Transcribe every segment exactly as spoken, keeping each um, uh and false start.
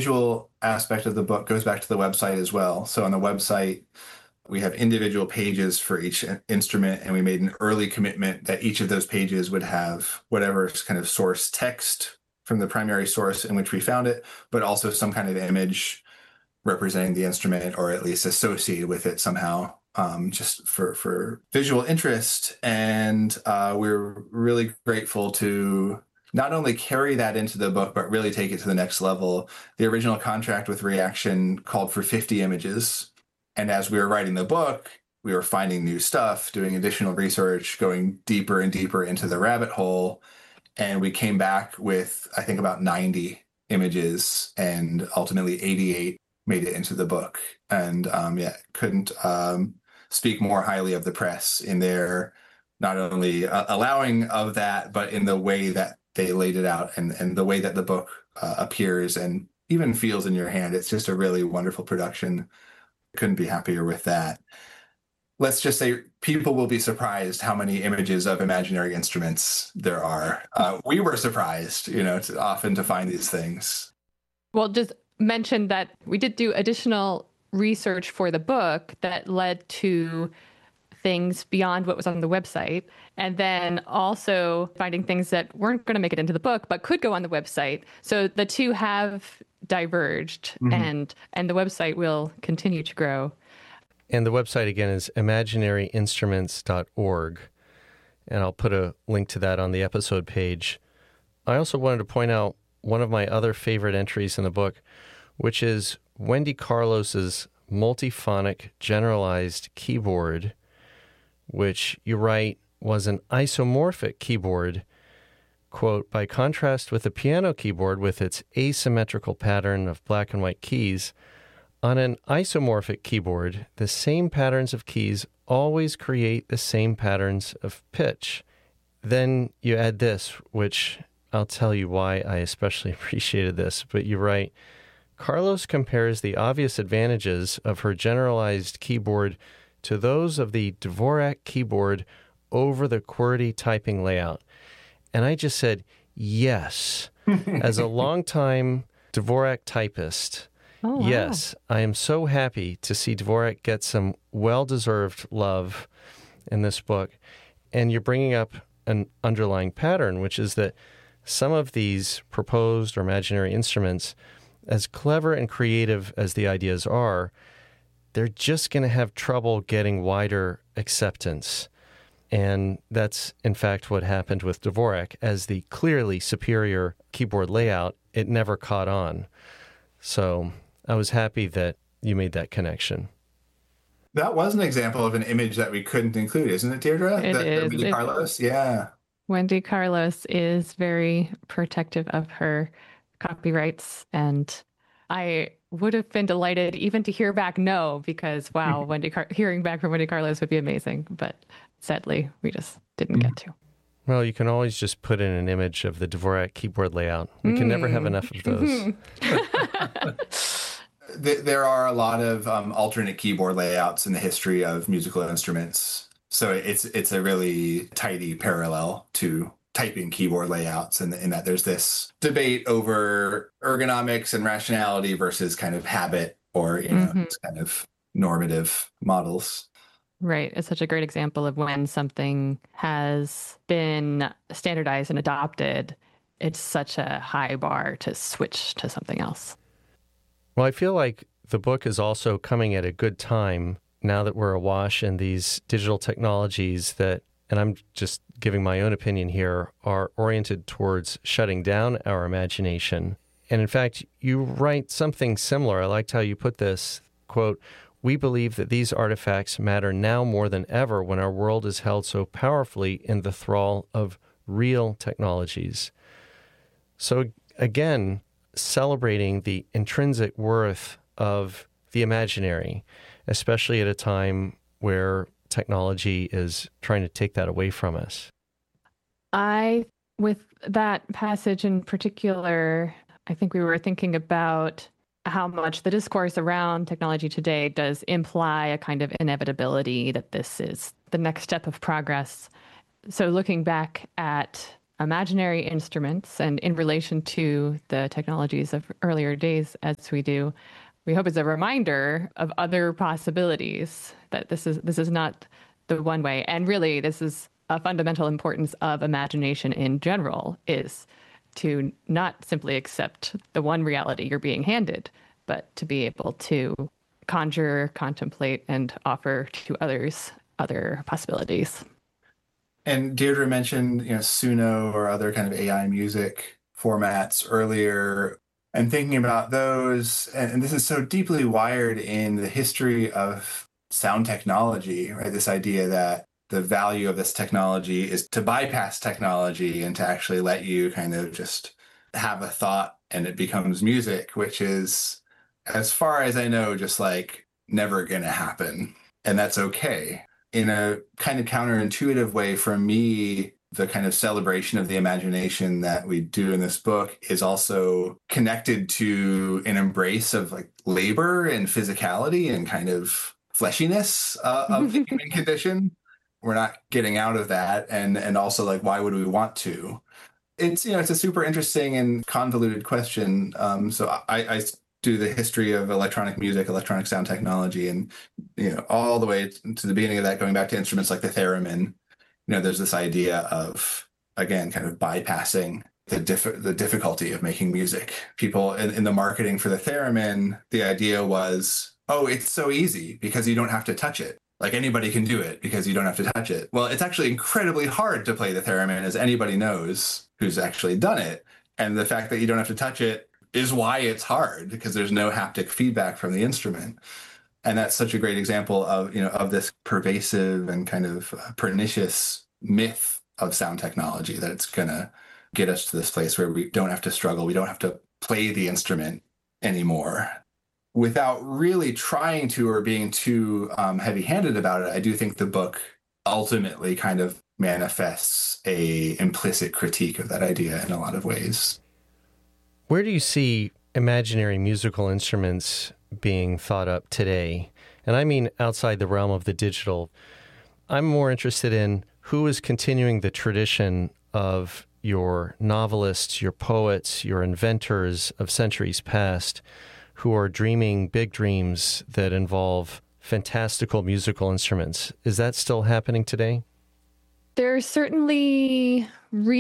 visual aspect of the book goes back to the website as well. So on the website, we have individual pages for each instrument, and we made an early commitment that each of those pages would have whatever kind of source text from the primary source in which we found it, but also some kind of image representing the instrument or at least associated with it somehow, um, just for, for visual interest. And uh, we're really grateful to not only carry that into the book, but really take it to the next level. The original contract with Reaction called for fifty images. And as we were writing the book, we were finding new stuff, doing additional research, going deeper and deeper into the rabbit hole. And we came back with, I think, about ninety images, and ultimately eighty-eight made it into the book. And um, yeah, couldn't um, speak more highly of the press in their not only uh, allowing of that, but in the way that they laid it out, and, and the way that the book uh, appears and even feels in your hand. It's just a really wonderful production. Couldn't be happier with that. Let's just say people will be surprised how many images of imaginary instruments there are. Uh, we were surprised, you know, to, often to find these things. Well, just mention that we did do additional research for the book that led to things beyond what was on the website. And then also finding things that weren't going to make it into the book, but could go on the website. So the two have diverged, mm-hmm. and and the website will continue to grow. And the website, again, is imaginary instruments dot org. And I'll put a link to that on the episode page. I also wanted to point out one of my other favorite entries in the book, which is Wendy Carlos's multiphonic generalized keyboard, which you write was an isomorphic keyboard, quote, by contrast with the piano keyboard with its asymmetrical pattern of black and white keys. On an isomorphic keyboard, the same patterns of keys always create the same patterns of pitch. Then you add this, which I'll tell you why I especially appreciated this, but you write, Carlos compares the obvious advantages of her generalized keyboard to those of the Dvorak keyboard over the QWERTY typing layout. And I just said, yes. As a longtime Dvorak typist, oh, wow. Yes, I am so happy to see Dvorak get some well-deserved love in this book. And you're bringing up an underlying pattern, which is that some of these proposed or imaginary instruments, as clever and creative as the ideas are, they're just going to have trouble getting wider acceptance. And that's, in fact, what happened with Dvorak. As the clearly superior keyboard layout, it never caught on. So I was happy that you made that connection. That was an example of an image that we couldn't include, isn't it, Deirdre? It that, is. Wendy it, Carlos, yeah. Wendy Carlos is very protective of her copyrights, and I would have been delighted even to hear back no, because, wow, Wendy Car- hearing back from Wendy Carlos would be amazing. But sadly, we just didn't get to. Well, you can always just put in an image of the Dvorak keyboard layout. We can mm. never have enough of those. There are a lot of um, alternate keyboard layouts in the history of musical instruments. So it's it's a really tidy parallel to typing keyboard layouts, and in, in that there's this debate over ergonomics and rationality versus kind of habit or, you know, mm-hmm. kind of normative models. Right. It's such a great example of when something has been standardized and adopted, it's such a high bar to switch to something else. Well, I feel like the book is also coming at a good time now that we're awash in these digital technologies that, and I'm just giving my own opinion here, are oriented towards shutting down our imagination. And in fact, you write something similar. I liked how you put this, quote, we believe that these artifacts matter now more than ever when our world is held so powerfully in the thrall of real technologies. So again, celebrating the intrinsic worth of the imaginary, especially at a time where technology is trying to take that away from us. I, with that passage in particular, I think we were thinking about how much the discourse around technology today does imply a kind of inevitability that this is the next step of progress. So looking back at imaginary instruments and in relation to the technologies of earlier days as we do, we hope is a reminder of other possibilities, that this is this is not the one way. And really, this is a fundamental importance of imagination in general, is to not simply accept the one reality you're being handed, but to be able to conjure, contemplate, and offer to others other possibilities. And Deirdre mentioned, you know, Suno or other kind of A I music formats earlier, and thinking about those, and, and this is so deeply wired in the history of sound technology, right? This idea that the value of this technology is to bypass technology and to actually let you kind of just have a thought and it becomes music, which is, as far as I know, just like never going to happen. And that's okay. In a kind of counterintuitive way, for me, the kind of celebration of the imagination that we do in this book is also connected to an embrace of like labor and physicality and kind of fleshiness uh, of the human condition. We're not getting out of that. And, and also, like, why would we want to? It's, you know, it's a super interesting and convoluted question. Um, so I, I do the history of electronic music, electronic sound technology, and, you know, all the way to the beginning of that, going back to instruments like the theremin. You know, there's this idea of, again, kind of bypassing the diff- the difficulty of making music. People in, in the marketing for the theremin, the idea was, oh, it's so easy because you don't have to touch it. Like, anybody can do it because you don't have to touch it. Well, it's actually incredibly hard to play the theremin, as anybody knows who's actually done it. And the fact that you don't have to touch it is why it's hard, because there's no haptic feedback from the instrument. And that's such a great example of, you know, of this pervasive and kind of pernicious myth of sound technology, that it's going to get us to this place where we don't have to struggle. We don't have to play the instrument anymore. Without really trying to or being too um, heavy-handed about it, I do think the book ultimately kind of manifests a implicit critique of that idea in a lot of ways. Where do you see imaginary musical instruments being thought up today? And I mean outside the realm of the digital. I'm more interested in who is continuing the tradition of your novelists, your poets, your inventors of centuries past, who are dreaming big dreams that involve fantastical musical instruments. Is that still happening today? There's certainly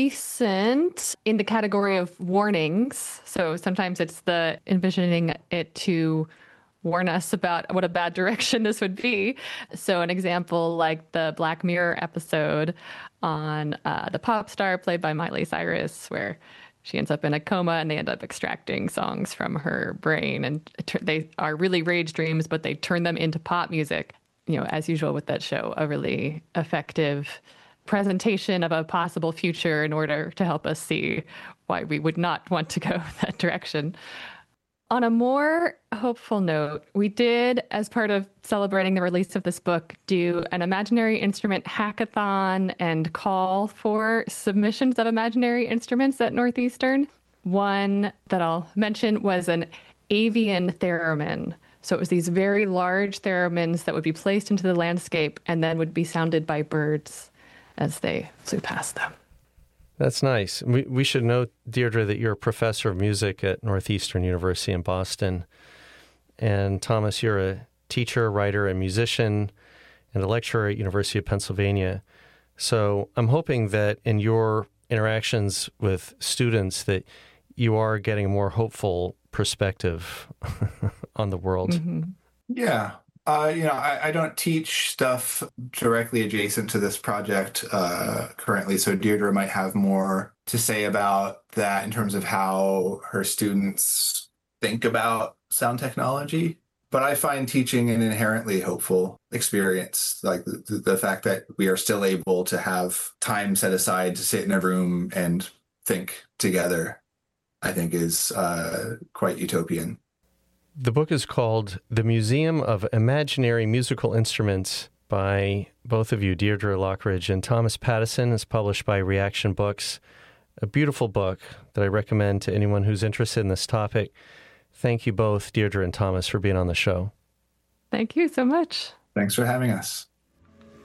recent in the category of warnings. So sometimes it's the envisioning it to warn us about what a bad direction this would be. So an example like the Black Mirror episode on uh, the pop star played by Miley Cyrus, where she ends up in a coma and they end up extracting songs from her brain. And they are really rage dreams, but they turn them into pop music. You know, as usual with that show, a really effective presentation of a possible future in order to help us see why we would not want to go that direction. On a more hopeful note, we did, as part of celebrating the release of this book, do an imaginary instrument hackathon and call for submissions of imaginary instruments at Northeastern. One that I'll mention was an avian theremin. So it was these very large theremins that would be placed into the landscape and then would be sounded by birds as they flew past them. That's nice. We we should note, Deirdre, that you're a professor of music at Northeastern University in Boston. And Thomas, you're a teacher, writer, and musician, and a lecturer at University of Pennsylvania. So I'm hoping that in your interactions with students that you are getting a more hopeful perspective on the world. Mm-hmm. Yeah. Uh, you know, I, I don't teach stuff directly adjacent to this project uh, currently, so Deirdre might have more to say about that in terms of how her students think about sound technology. But I find teaching an inherently hopeful experience, like the, the fact that we are still able to have time set aside to sit in a room and think together, I think is uh, quite utopian. The book is called The Museum of Imaginary Musical Instruments by both of you, Deirdre Lockridge and Thomas Pattison. It's published by Reaction Books. A beautiful book that I recommend to anyone who's interested in this topic. Thank you both, Deirdre and Thomas, for being on the show. Thank you so much. Thanks for having us.